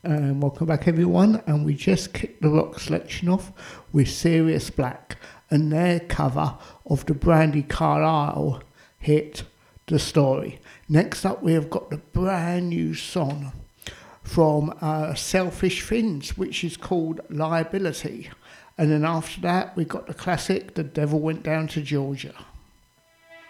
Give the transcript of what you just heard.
Welcome back, everyone. And we just kicked the rock selection off with Sirius Black and their cover of the Brandi Carlile hit The Story. Next up, we have got the brand new song from Selfish Things, which is called Liability. And then after that, we got the classic The Devil Went Down to Georgia.